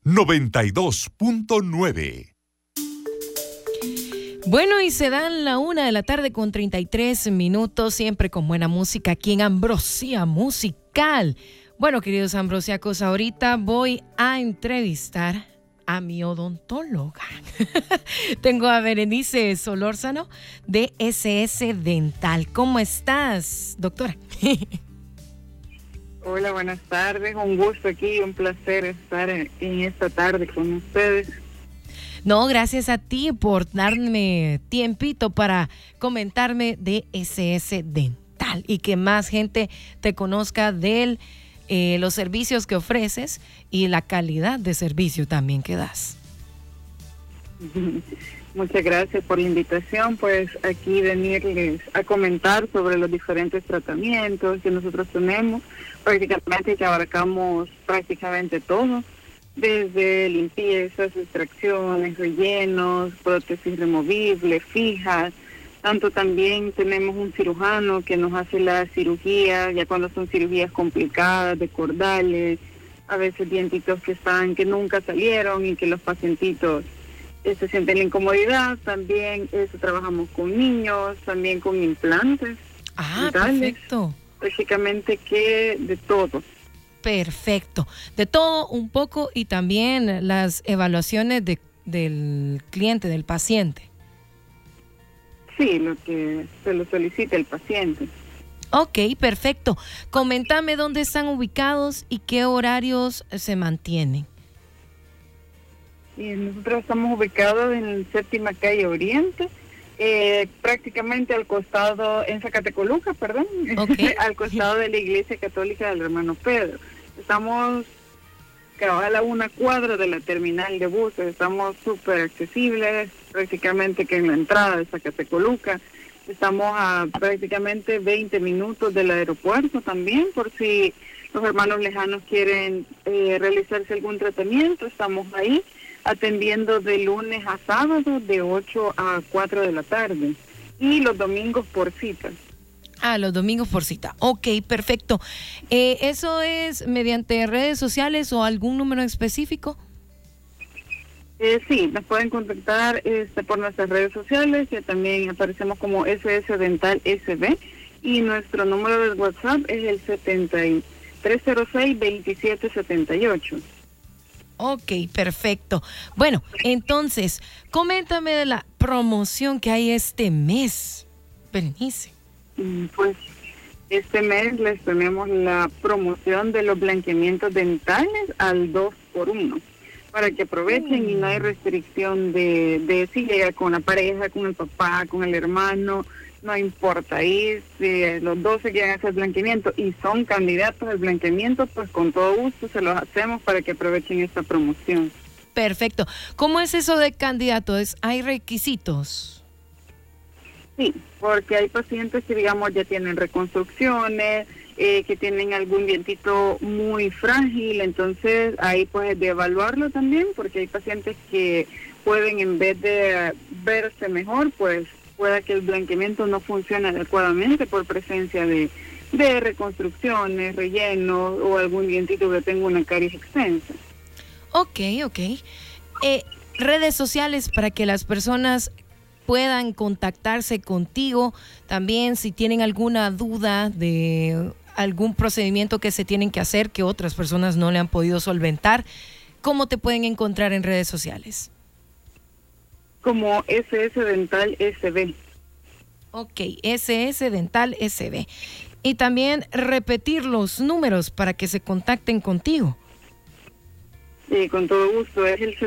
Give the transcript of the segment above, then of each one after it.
92.9. Bueno, y se dan la 1:33 siempre con buena música aquí en Ambrosia Musical. Bueno, queridos ambrosiacos, ahorita voy a entrevistar a mi odontóloga. Tengo a Berenice Solórzano de SS Dental. ¿Cómo estás, doctora? Hola, buenas tardes. Un gusto aquí, un placer estar en esta tarde con ustedes. No, gracias a ti por darme tiempito para comentarme de SS Dental y que más gente te conozca de los servicios que ofreces y la calidad de servicio también que das. Muchas gracias por la invitación. Pues aquí venirles a comentar sobre los diferentes tratamientos que nosotros tenemos, prácticamente que abarcamos prácticamente todo. Desde limpiezas, extracciones, rellenos, prótesis removibles, fijas. Tanto también tenemos un cirujano que nos hace la cirugía, ya cuando son cirugías complicadas, de cordales, a veces dientitos que nunca salieron y que los pacientitos se sienten la incomodidad. También trabajamos con niños, también con implantes. Dentales, perfecto. Prácticamente que de todo. Perfecto. De todo un poco y también las evaluaciones del cliente, del paciente. Sí, lo que se lo solicita el paciente. Ok, perfecto. Coméntame dónde están ubicados y qué horarios se mantienen. Y nosotros estamos ubicados en Séptima Calle Oriente, prácticamente al costado, en Zacatecoluca, Okay. al costado de la Iglesia Católica del Hermano Pedro. Estamos a una cuadra de la terminal de buses, estamos súper accesibles, prácticamente que en la entrada de Zacatecoluca. Estamos a prácticamente 20 minutos del aeropuerto también, por si los hermanos lejanos quieren realizarse algún tratamiento, estamos ahí atendiendo de lunes a sábado de 8 a 4 de la tarde y los domingos por cita. Los domingos por cita. Ok, perfecto. ¿Eso es mediante redes sociales o algún número específico? Sí, nos pueden contactar por nuestras redes sociales, que también aparecemos como SS Dental SB, y nuestro número de WhatsApp es el 7306-2778. Ok, perfecto. Bueno, entonces, coméntame de la promoción que hay este mes, Berenice. Pues este mes les tenemos la promoción de los blanqueamientos dentales al 2x1, para que aprovechen y no hay restricción de si llega con la pareja, con el papá, con el hermano, no importa. Ahí si los dos se quieren hacer blanqueamiento y son candidatos al blanqueamiento, pues con todo gusto se los hacemos para que aprovechen esta promoción. Perfecto. ¿Cómo es eso de candidatos? ¿Hay requisitos? Sí, porque hay pacientes que, digamos, ya tienen reconstrucciones, que tienen algún dientito muy frágil, entonces ahí pues de evaluarlo también, porque hay pacientes que pueden, en vez de verse mejor, pues pueda que el blanqueamiento no funcione adecuadamente por presencia de reconstrucciones, rellenos o algún dientito que tenga una caries extensa. Ok. Redes sociales para que las personas puedan contactarse contigo también si tienen alguna duda de algún procedimiento que se tienen que hacer que otras personas no le han podido solventar. ¿Cómo te pueden encontrar en redes sociales? Como SS Dental SB. Ok, SS Dental SB. Y también repetir los números para que se contacten contigo. Sí, con todo gusto, es el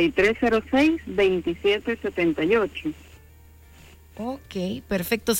7306-2778. Ok, perfecto,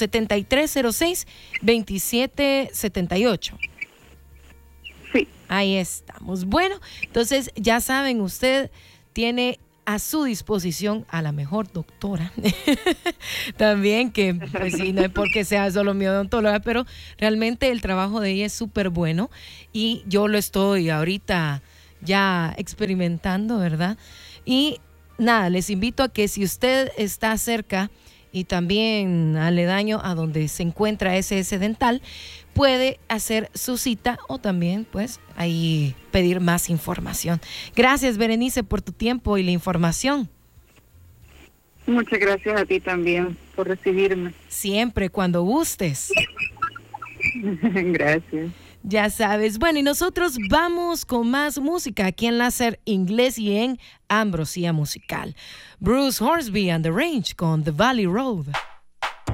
7306-2778. Sí. Ahí estamos. Bueno, entonces ya saben, usted tiene a su disposición a la mejor doctora. También que, pues sí, no es porque sea solo mi odontóloga, pero realmente el trabajo de ella es súper bueno y yo lo estoy ahorita ya experimentando, ¿verdad? Y nada, les invito a que si usted está cerca y también aledaño a donde se encuentra SS Dental, puede hacer su cita o también pues ahí pedir más información. Gracias, Berenice, por tu tiempo y la información. Muchas gracias a ti también por recibirme. Siempre, cuando gustes. Gracias. Ya sabes. Bueno, y nosotros vamos con más música aquí en Láser Inglés y en Ambrosía Musical. Bruce Hornsby and the Range con The Valley Road.